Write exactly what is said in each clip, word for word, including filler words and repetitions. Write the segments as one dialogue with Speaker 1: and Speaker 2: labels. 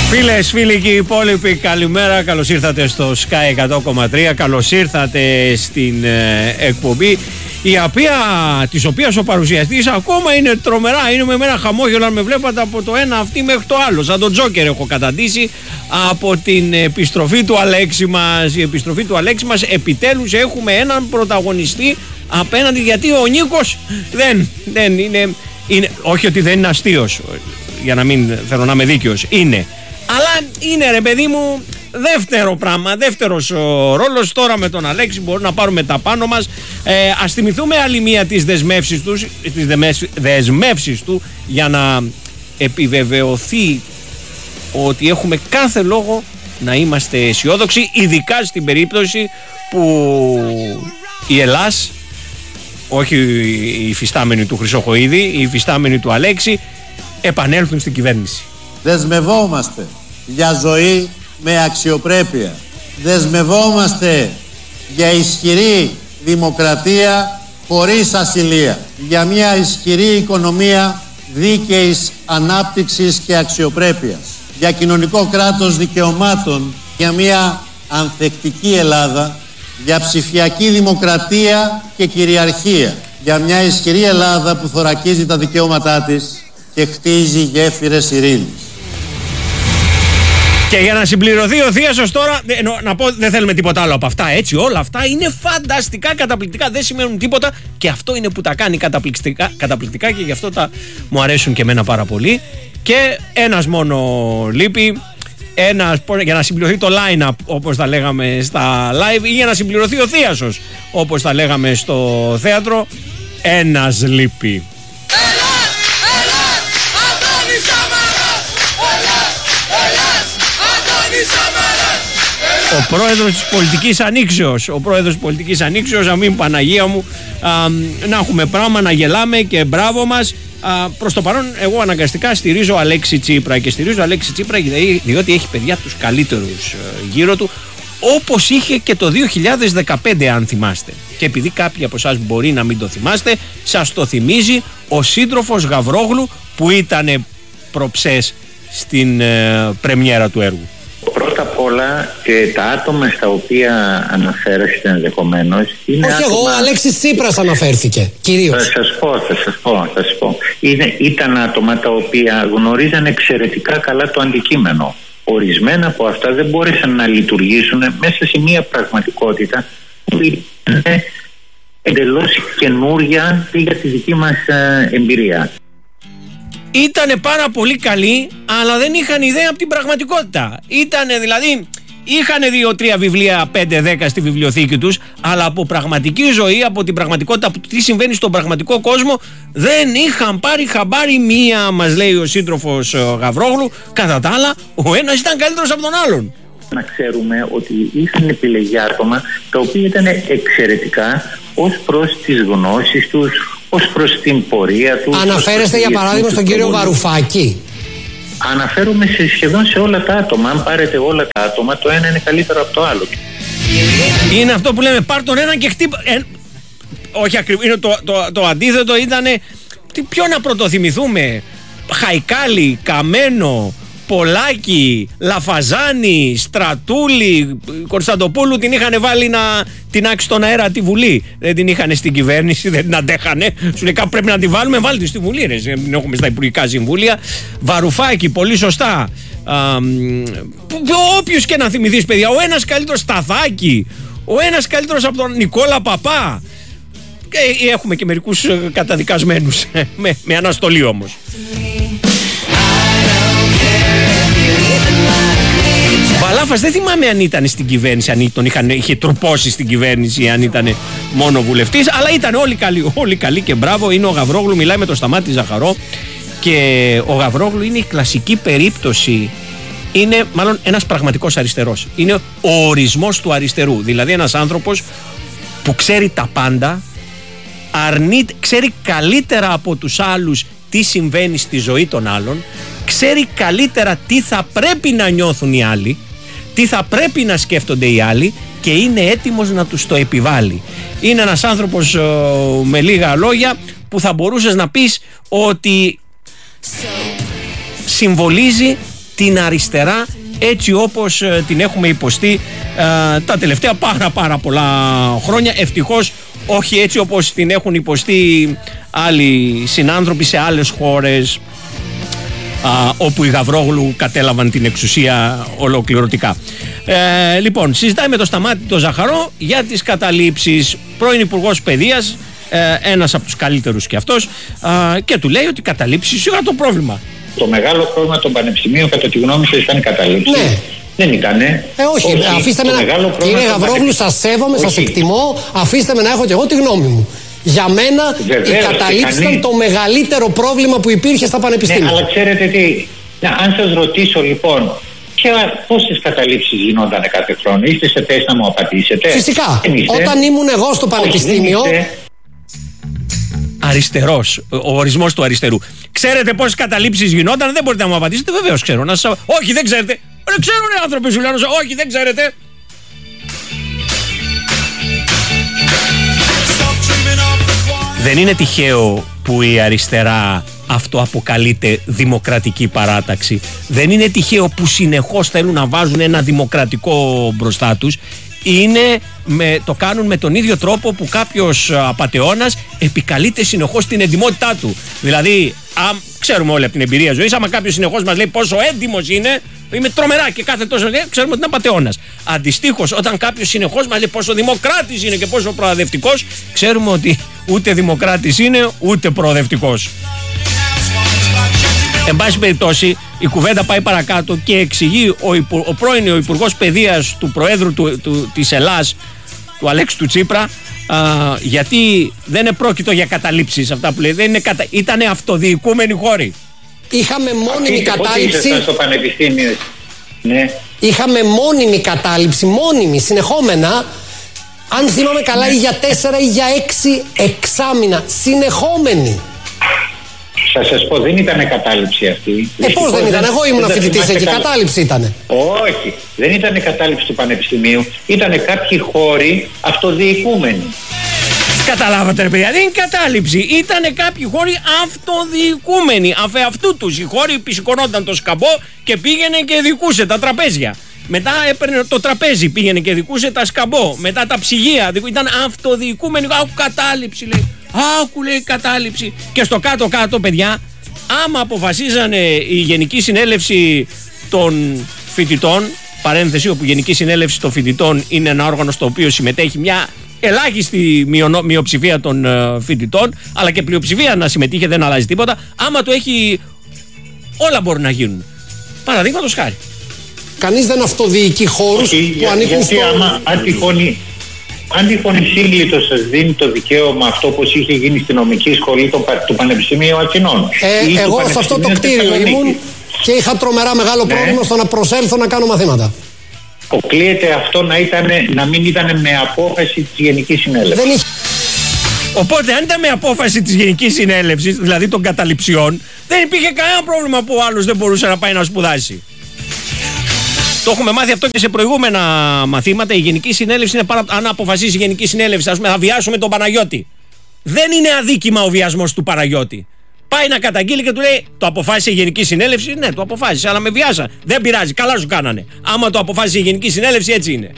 Speaker 1: Φίλες, φίλοι και οι υπόλοιποι, καλημέρα. Καλώς ήρθατε στο Sky εκατό κόμμα τρία. Καλώς ήρθατε στην ε, εκπομπή, η οποία, της οποίας ο παρουσιαστής ακόμα είναι τρομερά. Είναι με ένα χαμόγελο, αν με βλέπατε, από το ένα αυτή μέχρι το άλλο. Σαν τον Τζόκερ έχω καταντήσει από την επιστροφή του Αλέξη μας. Η επιστροφή του Αλέξη μας, επιτέλους έχουμε έναν πρωταγωνιστή απέναντι, γιατί ο Νίκος δεν, δεν είναι, είναι, όχι ότι δεν είναι αστείος, για να μην θέλω να είμαι δίκαιος, είναι. Αλλά είναι, ρε παιδί μου, δεύτερο πράγμα, δεύτερος ρόλος. Τώρα με τον Αλέξη μπορούμε να πάρουμε τα πάνω μας. ε, Ας θυμηθούμε άλλη μία τις δεσμεύσεις του, τις δεσμεύσεις του, για να επιβεβαιωθεί ότι έχουμε κάθε λόγο να είμαστε αισιόδοξοι, ειδικά στην περίπτωση που η Ελλάς, όχι οι υφιστάμενοι του Χρυσοχοΐδη, οι υφιστάμενοι του Αλέξη, επανέλθουν στην κυβέρνηση.
Speaker 2: Δεσμευόμαστε για ζωή με αξιοπρέπεια. Δεσμευόμαστε για ισχυρή δημοκρατία χωρίς ασυλία. Για μια ισχυρή οικονομία δίκαιης ανάπτυξης και αξιοπρέπειας. Για κοινωνικό κράτος δικαιωμάτων. Για μια ανθεκτική Ελλάδα. Για ψηφιακή δημοκρατία και κυριαρχία. Για μια ισχυρή Ελλάδα που θωρακίζει τα δικαιώματά της και χτίζει γέφυρες ειρήνης.
Speaker 1: Και για να συμπληρωθεί ο θείασος τώρα, να πω, δεν θέλουμε τίποτα άλλο από αυτά, έτσι. Όλα αυτά είναι φανταστικά, καταπληκτικά, δεν σημαίνουν τίποτα, και αυτό είναι που τα κάνει καταπληκτικά, καταπληκτικά και γι' αυτό τα μου αρέσουν και εμένα πάρα πολύ. Και ένας μόνο λείπει, ένας, για να συμπληρωθεί το line-up, όπως τα λέγαμε στα live, ή για να συμπληρωθεί ο θείασος, όπως τα λέγαμε στο θέατρο, ένας λείπει. Ο πρόεδρος της πολιτικής ανοίξεως, ο πρόεδρος της πολιτικής ανοίξεως, αμήν Παναγία μου, α, να έχουμε πράγμα, να γελάμε και μπράβο μας. Α, προς το παρόν εγώ αναγκαστικά στηρίζω Αλέξη Τσίπρα, και στηρίζω Αλέξη Τσίπρα διότι έχει παιδιά τους καλύτερους γύρω του, όπως είχε και το δύο χιλιάδες δεκαπέντε, αν θυμάστε. Και επειδή κάποιοι από εσάς μπορεί να μην το θυμάστε, σας το θυμίζει ο σύντροφος Γαβρόγλου, που ήταν προψές στην ε, πρεμιέρα του έργου.
Speaker 3: Πρώτα απ' όλα, και τα άτομα στα οποία αναφέρεστε ενδεχομένως είναι.
Speaker 4: Όχι,
Speaker 3: άτομα...
Speaker 4: εγώ, ο Αλέξης Τσίπρας αναφέρθηκε κυρίως.
Speaker 3: Θα σας πω, θα σας πω, θα σας πω. Είναι, ήταν άτομα τα οποία γνωρίζαν εξαιρετικά καλά το αντικείμενο. Ορισμένα από αυτά δεν μπόρεσαν να λειτουργήσουν μέσα σε μια πραγματικότητα που είναι εντελώς καινούρια και για τη δική μας εμπειρία.
Speaker 1: Ήτανε πάρα πολύ καλοί, αλλά δεν είχαν ιδέα από την πραγματικότητα. Ήτανε δηλαδή, είχαν δύο-τρία βιβλία, πέντε δέκα στη βιβλιοθήκη τους, αλλά από πραγματική ζωή, από την πραγματικότητα, από τι συμβαίνει στον πραγματικό κόσμο, δεν είχαν πάρει χαμπάρι μία, μας λέει ο σύντροφος Γαβρόγλου. Κατά τα άλλα, ο ένας ήταν καλύτερος από τον άλλον.
Speaker 3: Να ξέρουμε ότι είχαν επιλεγεί άτομα τα οποία ήταν εξαιρετικά ως προς τις γνώσεις τους, ως προς την πορεία τους.
Speaker 4: Αναφέρεστε για παράδειγμα στον κύριο Βαρουφάκη.
Speaker 3: Αναφέρομαι σε σχεδόν σε όλα τα άτομα. Αν πάρετε όλα τα άτομα, το ένα είναι καλύτερο από το άλλο.
Speaker 1: Είναι αυτό που λέμε, πάρ' τον έναν και χτύπα. Ε, όχι ακριβώς, είναι το, το, το αντίθετο. Ήτανε, τι, ποιο να πρωτοθυμηθούμε, Χαϊκάλη, Καμένο, Πολάκη, Λαφαζάνη, Στρατούλη, Κωνσταντοπούλου την είχαν βάλει να τεινάξει στον αέρα τη Βουλή. Δεν την είχαν στην κυβέρνηση, δεν την αντέχανε. Σου λέει κάπου πρέπει να τη βάλουμε, βάλτε τη στη Βουλή. Ρε. Την έχουμε στα Υπουργικά Συμβούλια. Βαρουφάκη, πολύ σωστά. Όποιος και να θυμηθείς, παιδιά, ο ένας καλύτερος Σταθάκη, ο ένας καλύτερος από τον Νικόλα Παπά. Και έχουμε και μερικούς καταδικασμένους με, με αναστολή όμως. Βαλάφας δεν θυμάμαι αν ήταν στην κυβέρνηση, αν τον είχαν, είχε τροπώσει στην κυβέρνηση, αν ήταν μόνο βουλευτής, αλλά ήταν όλοι καλοί, όλοι καλοί και μπράβο. Είναι ο Γαβρόγλου, μιλάει με τον Σταμάτη Ζαχαρό, και ο Γαβρόγλου είναι η κλασική περίπτωση, είναι μάλλον ένας πραγματικός αριστερός. Είναι ο ορισμός του αριστερού, δηλαδή ένας άνθρωπος που ξέρει τα πάντα, αρνείται, ξέρει καλύτερα από τους άλλους τι συμβαίνει στη ζωή των άλλων, ξέρει καλύτερα τι θα πρέπει να νιώθουν οι άλλοι, τι θα πρέπει να σκέφτονται οι άλλοι, και είναι έτοιμος να τους το επιβάλλει. Είναι ένας άνθρωπος ε, με λίγα λόγια που θα μπορούσες να πεις ότι συμβολίζει την αριστερά έτσι όπως ε, την έχουμε υποστεί ε, τα τελευταία πάρα πάρα πολλά χρόνια. Ευτυχώς όχι έτσι όπως την έχουν υποστεί άλλοι συνάνθρωποι σε άλλες χώρες α, όπου οι Γαβρόγλου κατέλαβαν την εξουσία ολοκληρωτικά. Ε, λοιπόν, συζητάει με το Σταμάτη το Ζαχαρό για τις καταλήψεις. Πρώην Υπουργός Παιδείας, ε, ένας από τους καλύτερους κι αυτός, ε, και του λέει ότι καταλήψεις είχα το πρόβλημα.
Speaker 3: Το μεγάλο πρόβλημα των πανεπιστημίων, κατά τη γνώμη σας, ήταν η κατάληψη.
Speaker 4: Ναι.
Speaker 3: Δεν ήτανε.
Speaker 4: Ε, όχι, όχι. Αφήστε με να. Κύριε Γαβρόγλου, σας σέβομαι, σας εκτιμώ. Αφήστε με να έχω και εγώ τη γνώμη μου. Για μένα, βεβαίως, η καταλήψη ήταν το μεγαλύτερο πρόβλημα που υπήρχε στα πανεπιστήμια.
Speaker 3: Ναι, αλλά ξέρετε τι. Να, αν σας ρωτήσω λοιπόν, πόσες καταλήψεις γινόταν κάθε χρόνο, είστε σε θέση να μου απαντήσετε?
Speaker 4: Φυσικά. Όταν ήμουν εγώ στο πανεπιστήμιο.
Speaker 1: Αριστερός, ο ορισμός του αριστερού. Ξέρετε πόσες καταλήψεις γινόταν? Δεν μπορείτε να μου απαντήσετε. Βεβαίως ξέρω. Να σας... Όχι, δεν ξέρετε. Δεν ξέρουν οι άνθρωποι σου λένε. Όχι, δεν ξέρετε. Δεν είναι τυχαίο που η αριστερά αυτοαποκαλείται δημοκρατική παράταξη. Δεν είναι τυχαίο που συνεχώς θέλουν να βάζουν ένα δημοκρατικό μπροστά τους. Είναι με, το κάνουν με τον ίδιο τρόπο που κάποιος απατεώνας επικαλείται συνεχώς την εντιμότητά του. Δηλαδή, α, ξέρουμε όλοι από την εμπειρία ζωής, άμα κάποιος συνεχώς μας λέει πόσο έντιμος είναι, είμαι τρομερά και κάθε τόσο λέει, ξέρουμε ότι είναι απατεώνας. Αντιστοίχως, όταν κάποιος συνεχώς μας λέει πόσο δημοκράτης είναι και πόσο προοδευτικός, ξέρουμε ότι ούτε δημοκράτης είναι ούτε προοδευτικός. Εν πάση περιπτώσει, η κουβέντα πάει παρακάτω και εξηγεί ο, υπου, ο πρώην ο Υπουργός Παιδείας του Προέδρου του, του, της Ελλάς, του Αλέξη του Τσίπρα, α, γιατί δεν επρόκειτο για καταλήψεις αυτά που λέει. Δεν είναι κατα... Ήτανε αυτοδιοικούμενοι χώροι. Είχαμε μόνιμη κατάληψη.
Speaker 3: Στο πανεπιστήμιο. Ναι.
Speaker 4: Είχαμε μόνιμη κατάληψη, μόνιμη, συνεχόμενα. Αν θυμάμαι καλά, ναι. ή για τέσσερα ή για έξι εξάμηνα. Συνεχόμενη.
Speaker 3: Θα σας πω, δεν ήταν κατάληψη αυτή.
Speaker 4: Ε, πώς δεν ήταν, εγώ ήμουν φοιτητής εκεί, καλά... κατάληψη ήτανε.
Speaker 3: Όχι, δεν ήταν κατάληψη του πανεπιστημίου, ήταν κάποιοι χώροι αυτοδιοικούμενοι.
Speaker 1: Καταλάβατε ρε παιδιά, δεν είναι κατάληψη, ήταν κάποιοι χώροι αυτοδιοικούμενοι. Αφ' αυτού τους οι χώροι σηκωνόταν το σκαμπό και πήγαινε και δικούσε τα τραπέζια. Μετά έπαιρνε το τραπέζι, πήγαινε και δικούσε τα σκαμπό. Μετά τα ψυγεία, ήταν αυτοδιοικούμενοι. Άκου κατάληψη λέει. Άκου λέει κατάληψη. Και στο κάτω-κάτω, παιδιά, άμα αποφασίζανε η Γενική Συνέλευση των Φοιτητών, παρένθεση, όπου η Γενική Συνέλευση των Φοιτητών είναι ένα όργανο στο οποίο συμμετέχει μια ελάχιστη μειονο, μειοψηφία των uh, φοιτητών, αλλά και πλειοψηφία να συμμετείχε, δεν αλλάζει τίποτα. Άμα το έχει, όλα μπορούν να γίνουν. Παραδείγματος χάρη.
Speaker 4: Κανείς δεν αυτοδιοικεί χώρους που για, ανήκουν
Speaker 3: γιατί στο... άμα, αν τυχόν, αν τυχόν η σύγκλιτος σας δίνει το δικαίωμα αυτό όπως είχε γίνει στην νομική σχολή του, του Πανεπιστημίου Αθηνών.
Speaker 4: Ε, εγώ σε αυτό το κτίριο ήμουν και είχα τρομερά μεγάλο ναι. πρόβλημα στο να προσέλθω να κάνω μαθήματα.
Speaker 3: Αποκλείεται αυτό να, ήτανε, να μην ήταν με απόφαση της Γενικής Συνέλευσης.
Speaker 4: Δεν είχε...
Speaker 1: Οπότε αν ήταν με απόφαση της Γενικής Συνέλευσης, δηλαδή των καταληψιών, δεν υπήρχε κανένα πρόβλημα που ο άλλος δεν μπορούσε να πάει να σπουδάσει. Το έχουμε μάθει αυτό και σε προηγούμενα μαθήματα. Η Γενική Συνέλευση είναι πάρα... Αν αποφασίσει η Γενική Συνέλευση, ας πούμε, θα βιάσουμε τον Παναγιώτη. Δεν είναι αδίκημα ο βιασμός του Παναγιώτη. Πάει να καταγγείλει και του λέει: το αποφάσισε η Γενική Συνέλευση. Ναι, το αποφάσισε, αλλά με βιάσα. Δεν πειράζει, καλά σου κάνανε. Άμα το αποφάσισε η Γενική Συνέλευση, έτσι είναι.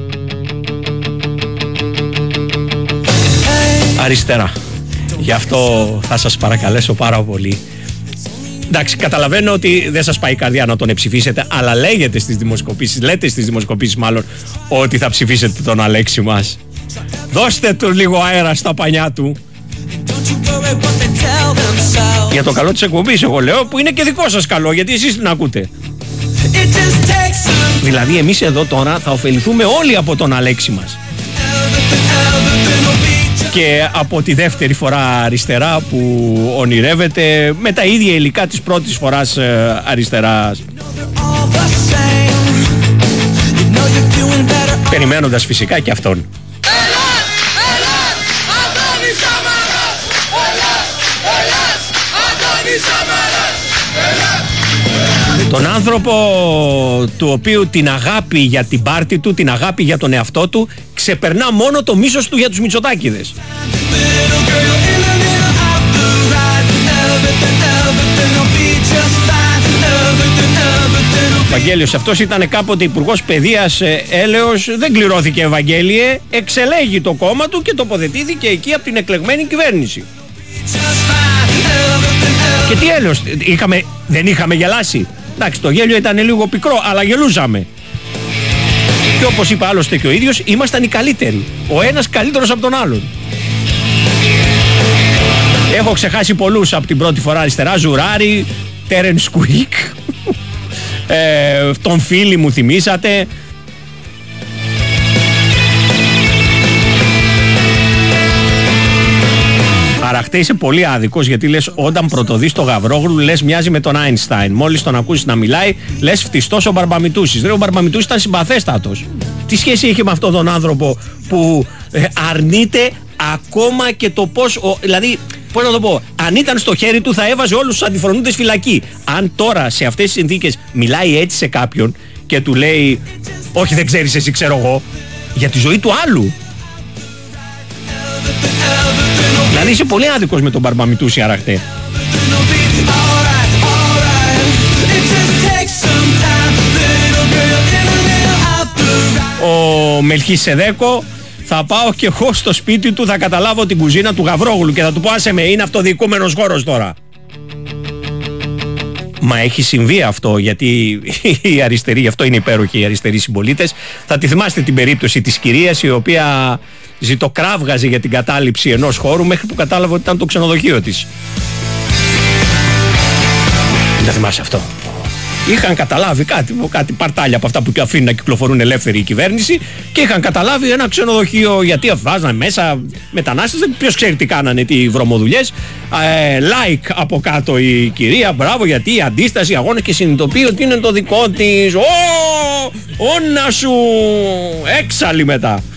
Speaker 1: Αριστερά. Γι' αυτό θα σας παρακαλέσω πάρα πολύ. Εντάξει, καταλαβαίνω ότι δεν σας πάει η καρδιά να τον ψηφίσετε, αλλά λέγεται στις δημοσκοπήσεις, λέτε στις δημοσκοπήσεις μάλλον, ότι θα ψηφίσετε τον Αλέξη μας. Δώστε του λίγο αέρα στα πανιά του. Για το καλό της εκπομπής, εγώ λέω, που είναι και δικό σας καλό, γιατί εσείς την ακούτε. Δηλαδή, εμείς εδώ τώρα θα ωφεληθούμε όλοι από τον Αλέξη μας. Και από τη δεύτερη φορά αριστερά που ονειρεύεται, με τα ίδια υλικά της πρώτης φοράς ε, αριστεράς. Περιμένοντας φυσικά και αυτόν. Τον άνθρωπο του οποίου την αγάπη για την πάρτη του, την αγάπη για τον εαυτό του, ξεπερνά μόνο το μίσος του για τους Μητσοτάκηδες. Ευαγγέλιος αυτός ήταν κάποτε υπουργός παιδείας, ε, έλεος, δεν κληρώθηκε Ευαγγέλιε, εξελέγει το κόμμα του και τοποθετήθηκε εκεί από την εκλεγμένη κυβέρνηση. Και τι έλεος, είχαμε, δεν είχαμε γελάσει? Εντάξει, το γέλιο ήταν λίγο πικρό, αλλά γελούσαμε. Και όπως είπε άλλωστε και ο ίδιος, ήμασταν οι καλύτεροι. Ο ένας καλύτερος από τον άλλον. Έχω ξεχάσει πολλούς από την πρώτη φορά αριστερά. Ζουράρι, Τέρενς Κουίκ, ε, τον Φίλη μου θυμήσατε. Άρα είσαι πολύ άδικος, γιατί λες όταν πρωτοδείς το Γαβρόγλου λες μοιάζει με τον Άινστάιν. Μόλις τον ακούσεις να μιλάει λες φτιστός ο Μπαρμπαμιτούσης. Ρε, ο Μπαρμπαμιτούσης ήταν συμπαθέστατος. Τι σχέση είχε με αυτόν τον άνθρωπο που ε, αρνείται ακόμα και το πώς, ο, δηλαδή πώς να το πω, αν ήταν στο χέρι του θα έβαζε όλους τους αντιφρονούντες φυλακή. Αν τώρα σε αυτές τις συνθήκες μιλάει έτσι σε κάποιον και του λέει όχι δεν ξέρεις εσύ ξέρω εγώ, για τη ζωή του άλλου. Δηλαδή είσαι πολύ άδικος με τον Μπαρμπαμιτούση Αραχτέ. Ο Μελχισεδέκο, θα πάω και εγώ στο σπίτι του, θα καταλάβω την κουζίνα του Γαβρόγλου και θα του πω άσε με, είναι αυτοδιοικούμενος χώρος τώρα. Μα έχει συμβεί αυτό, γιατί οι αριστεροί, γι' αυτό είναι υπέροχοι οι αριστεροί συμπολίτες. Θα τη θυμάστε την περίπτωση της κυρίας η οποία ζητοκράβγαζε για την κατάληψη ενός χώρου μέχρι που κατάλαβε ότι ήταν το ξενοδοχείο της. Δεν θυμάσαι αυτό? Είχαν καταλάβει κάτι, κάτι παρτάλια από αυτά που αφήνουν να κυκλοφορούν ελεύθερη η κυβέρνηση και είχαν καταλάβει ένα ξενοδοχείο, γιατί βάζανε μέσα μετανάστες, ποιος ξέρει τι κάνανε, τι βρωμοδουλειές. ε, like από κάτω η κυρία, μπράβο, γιατί η αντίσταση αγώνα και συνειδητοποιεί ότι είναι το δικό της. Ω, όνα σου έξαλλη μετά.